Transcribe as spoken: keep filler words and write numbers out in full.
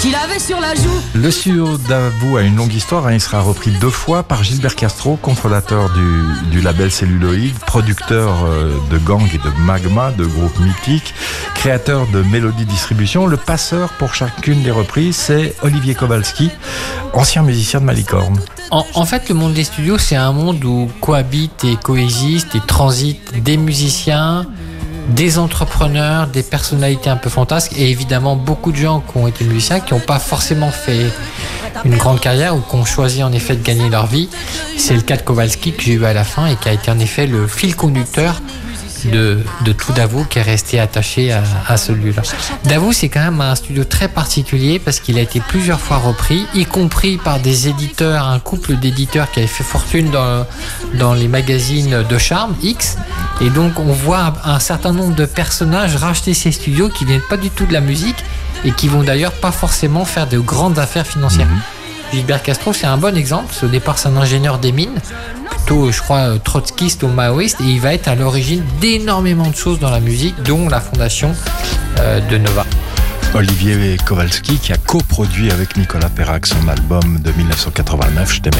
qu'il avait sur la joue. Le studio Davout a une longue histoire, hein. Il sera repris deux fois par Gilbert Castro, cofondateur du, du label Celluloid, producteur de Gang et de Magma, de groupes mythiques, créateur de Mélodie Distribution. Le passeur pour chacune des reprises, c'est Olivier Kowalski, ancien musicien de Malicorne. En, en fait, le monde des studios, c'est un monde où cohabitent et coexistent et transitent des musiciens, des entrepreneurs, des personnalités un peu fantasques et évidemment beaucoup de gens qui ont été musiciens qui n'ont pas forcément fait une grande carrière ou qui ont choisi en effet de gagner leur vie. C'est le cas de Kowalski que j'ai eu à la fin et qui a été en effet le fil conducteur de, de tout Davout, qui est resté attaché à, à celui-là. Davout, c'est quand même un studio très particulier parce qu'il a été plusieurs fois repris, y compris par des éditeurs, un couple d'éditeurs qui avait fait fortune dans, dans les magazines de charme, X. Et donc on voit un certain nombre de personnages racheter ces studios qui viennent pas du tout de la musique et qui vont d'ailleurs pas forcément faire de grandes affaires financières. Mmh. Gilbert Castro, c'est un bon exemple. Au départ, c'est un ingénieur des mines, plutôt, je crois, trotskiste ou maoïste, et il va être à l'origine d'énormément de choses dans la musique, dont la fondation euh, de Nova. Olivier Kowalski, qui a coproduit avec Nicolas Perrac son album de dix-neuf cent quatre-vingt-neuf, Je t'aimais